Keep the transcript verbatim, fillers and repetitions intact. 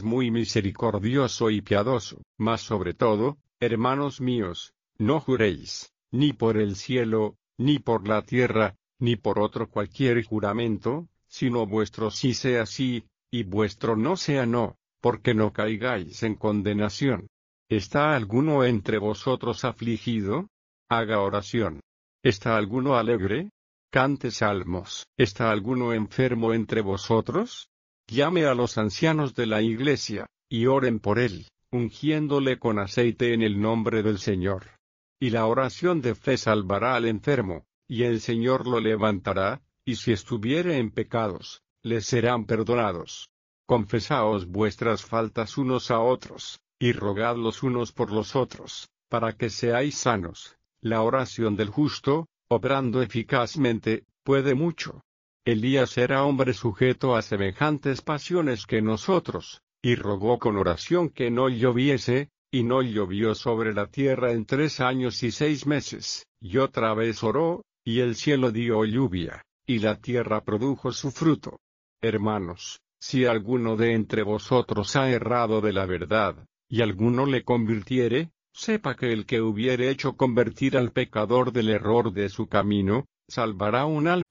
muy misericordioso y piadoso. Mas sobre todo, hermanos míos, no juréis, ni por el cielo, ni por la tierra, ni por otro cualquier juramento, sino vuestro sí sea sí, y vuestro no sea no, porque no caigáis en condenación. ¿Está alguno entre vosotros afligido? Haga oración. ¿Está alguno alegre? Cante salmos. ¿Está alguno enfermo entre vosotros? Llame a los ancianos de la iglesia, y oren por él, ungiéndole con aceite en el nombre del Señor. Y la oración de fe salvará al enfermo, y el Señor lo levantará, y si estuviere en pecados, le serán perdonados. Confesaos vuestras faltas unos a otros, y rogad los unos por los otros, para que seáis sanos. La oración del justo, obrando eficazmente, puede mucho. Elías era hombre sujeto a semejantes pasiones que nosotros, y rogó con oración que no lloviese, y no llovió sobre la tierra en tres años y seis meses, y otra vez oró, y el cielo dio lluvia, y la tierra produjo su fruto. Hermanos, si alguno de entre vosotros ha errado de la verdad, y alguno le convirtiere, sepa que el que hubiere hecho convertir al pecador del error de su camino, salvará un alma